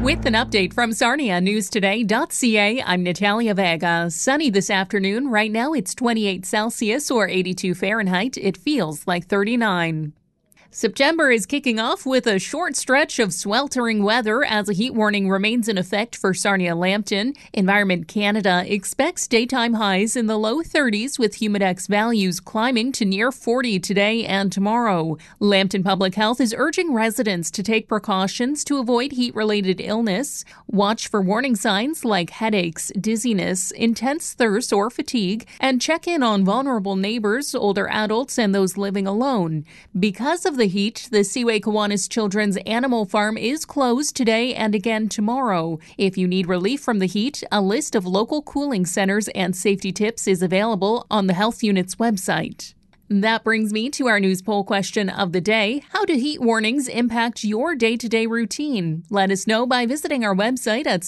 With an update from SarniaNewsToday.ca, I'm Natalia Vega. Sunny this afternoon. Right now it's 28 Celsius or 82 Fahrenheit. It feels like 39. September is kicking off with a short stretch of sweltering weather as a heat warning remains in effect for Sarnia-Lambton. Environment Canada expects daytime highs in the low 30s with humidex values climbing to near 40 today and tomorrow. Lambton Public Health is urging residents to take precautions to avoid heat-related illness. Watch for warning signs like headaches, dizziness, intense thirst or fatigue, and check in on vulnerable neighbors, older adults, and those living alone. Because of the heat, the Seaway Kiwanis Children's Animal Farm is closed today and again tomorrow. If you need relief from the heat, a list of local cooling centers and safety tips is available on the health unit's website. That brings me to our news poll question of the day. How do heat warnings impact your day-to-day routine? Let us know by visiting our website at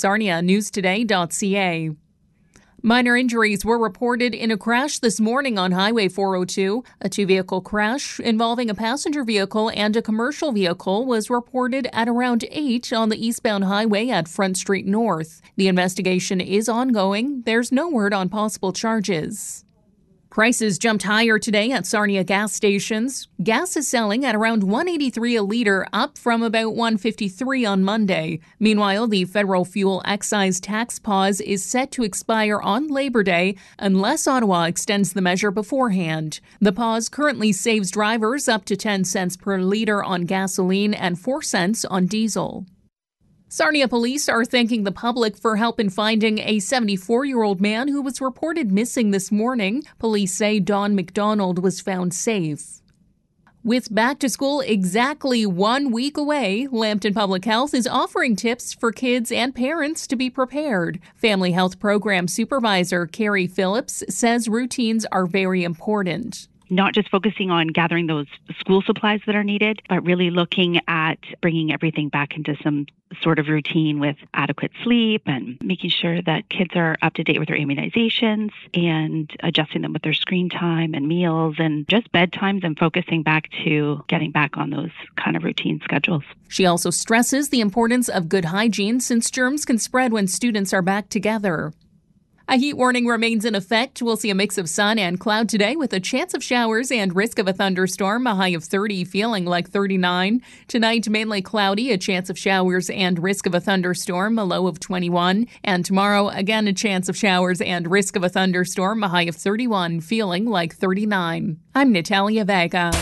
sarnianewstoday.ca. Minor injuries were reported in a crash this morning on Highway 402. A two-vehicle crash involving a passenger vehicle and a commercial vehicle was reported at around 8 on the eastbound highway at Front Street North. The investigation is ongoing. There's no word on possible charges. Prices jumped higher today at Sarnia gas stations. Gas is selling at around $1.83 a litre, up from about $1.53 on Monday. Meanwhile, the federal fuel excise tax pause is set to expire on Labor Day unless Ottawa extends the measure beforehand. The pause currently saves drivers up to 10 cents per litre on gasoline and 4 cents on diesel. Sarnia police are thanking the public for help in finding a 74-year-old man who was reported missing this morning. Police say Don McDonald was found safe. With back to school exactly 1 week away, Lambton Public Health is offering tips for kids and parents to be prepared. Family Health Program Supervisor Carrie Phillips says routines are very important. Not just focusing on gathering those school supplies that are needed, but really looking at bringing everything back into some sort of routine with adequate sleep and making sure that kids are up to date with their immunizations and adjusting them with their screen time and meals and just bedtimes and focusing back to getting back on those kind of routine schedules. She also stresses the importance of good hygiene since germs can spread when students are back together. A heat warning remains in effect. We'll see a mix of sun and cloud today with a chance of showers and risk of a thunderstorm, a high of 30, feeling like 39. Tonight, mainly cloudy, a chance of showers and risk of a thunderstorm, a low of 21. And tomorrow, again, a chance of showers and risk of a thunderstorm, a high of 31, feeling like 39. I'm Natalia Vega.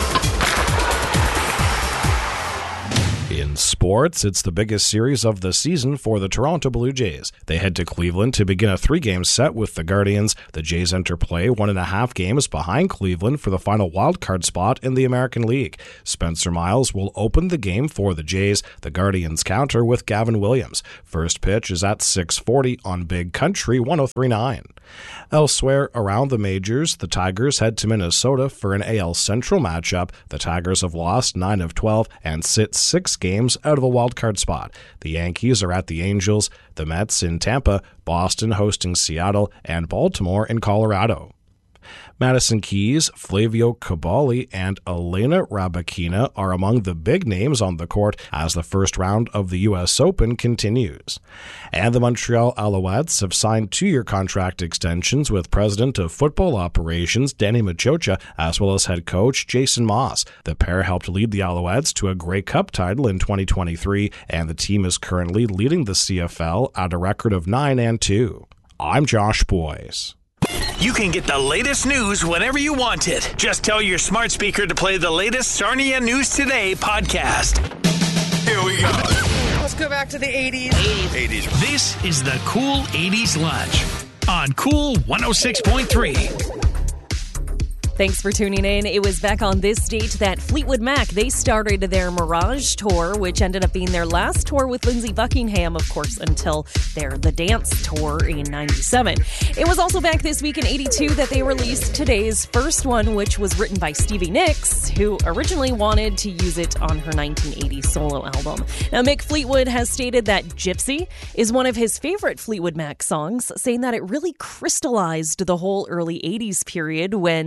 In sports, it's the biggest series of the season for the Toronto Blue Jays. They head to Cleveland to begin a 3-game set with the Guardians. The Jays enter play 1.5 games behind Cleveland for the final wildcard spot in the American League. Spencer Miles will open the game for the Jays. The Guardians counter with Gavin Williams. First pitch is at 6:40 on Big Country 103.9. Elsewhere around the majors, the Tigers head to Minnesota for an AL Central matchup. The Tigers have lost 9 of 12 and sit 6 games out of a wildcard spot. The Yankees are at the Angels, the Mets in Tampa, Boston hosting Seattle, and Baltimore in Colorado. Madison Keys, Flavio Caballi, and Elena Rybakina are among the big names on the court as the first round of the U.S. Open continues. And the Montreal Alouettes have signed 2-year contract extensions with President of Football Operations Danny Machocha as well as head coach Jason Moss. The pair helped lead the Alouettes to a Grey Cup title in 2023, and the team is currently leading the CFL at a record of 9-2. I'm Josh Boyce. You can get the latest news whenever you want it. Just tell your smart speaker to play the latest Sarnia News Today podcast. Here we go. Let's go back to the 80s. 80s. This is the Cool 80s Lunch on Cool 106.3. Thanks for tuning in. It was back on this date that Fleetwood Mac, they started their Mirage tour, which ended up being their last tour with Lindsey Buckingham, of course, until their The Dance tour in 97. It was also back this week in 82 that they released today's first one, which was written by Stevie Nicks, who originally wanted to use it on her 1980 solo album. Now, Mick Fleetwood has stated that Gypsy is one of his favorite Fleetwood Mac songs, saying that it really crystallized the whole early 80s period when they were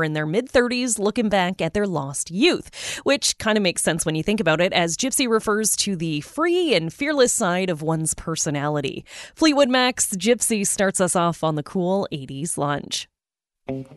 in their mid-30s looking back at their lost youth, which kind of makes sense when you think about it, as Gypsy refers to the free and fearless side of one's personality. Fleetwood Mac's Gypsy starts us off on the cool 80s lunch.